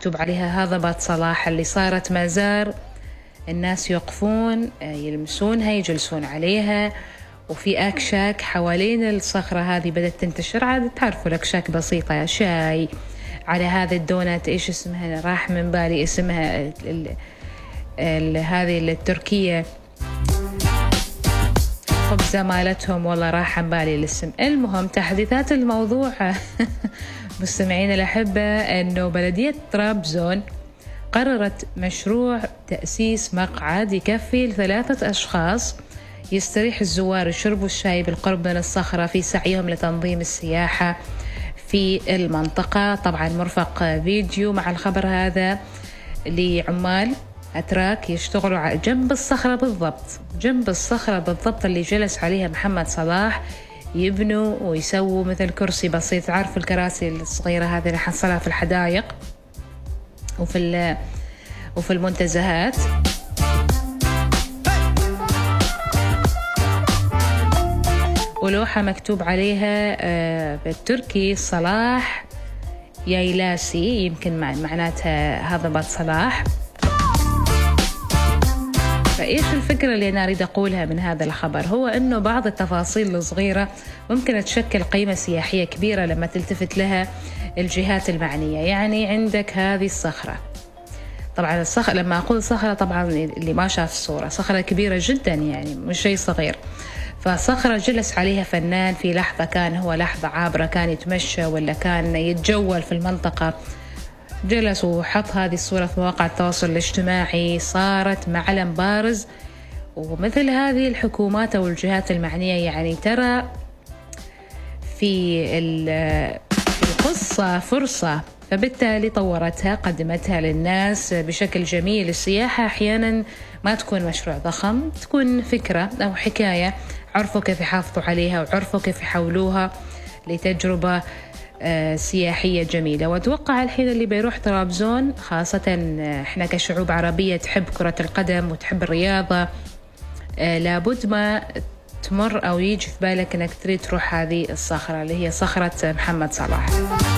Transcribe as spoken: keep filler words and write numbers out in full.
مكتوب عليها هضبة صلاح اللي صارت مزار، الناس يوقفون يلمسونها يجلسون عليها، وفي أكشاك حوالين الصخرة هذه بدأت تنتشر. عاد تعرفوا الأكشاك بسيطة، شاي على هذا الدونات، إيش اسمها راح من بالي اسمها ال ال ال هذه التركية، خبزة مالتهم والله راح من بالي الاسم. المهم تحديثات الموضوع مستمعين الأحبة أنه بلدية طرابزون قررت مشروع تأسيس مقعد يكفي لثلاثة أشخاص يستريح الزوار يشربوا الشاي بالقرب من الصخرة في سعيهم لتنظيم السياحة في المنطقة. طبعا مرفق فيديو مع الخبر هذا لعمال أتراك يشتغلوا جنب الصخرة بالضبط، جنب الصخرة بالضبط اللي جلس عليها محمد صلاح، يبنوا ويسووا مثل كرسي بسيط. عارفوا الكراسي الصغيرة هذه اللي حصلها في الحدائق وفي وفي المنتزهات. ولوحة مكتوب عليها بالتركي صلاح يايلاسي، يمكن معناتها هضبة صلاح. فإيش الفكرة اللي أنا أريد أقولها من هذا الخبر؟ هو أنه بعض التفاصيل الصغيرة ممكن تشكل قيمة سياحية كبيرة لما تلتفت لها الجهات المعنية. يعني عندك هذه الصخرة، طبعا الصخرة لما أقول صخرة طبعا اللي ما شاف الصورة، صخرة كبيرة جدا يعني مش شيء صغير. فصخرة جلس عليها فنان في لحظة، كان هو لحظة عابرة، كان يتمشى ولا كان يتجول في المنطقة، جلس وحط هذه الصورة في مواقع التواصل الاجتماعي، صارت معلم بارز. ومثل هذه الحكومات أو الجهات المعنية يعني ترى في القصة فرصة، فبالتالي طورتها قدمتها للناس بشكل جميل. السياحة أحيانا ما تكون مشروع ضخم، تكون فكرة أو حكاية عرفوا كيف يحافظوا عليها وعرفوا كيف يحولوها لتجربة سياحية جميلة. وأتوقع الحين اللي بيروح طرابزون، خاصة إحنا كشعوب عربية تحب كرة القدم وتحب الرياضة، لابد ما تمر أو يجي في بالك أنك تريد تروح هذه الصخرة اللي هي صخرة محمد صلاح.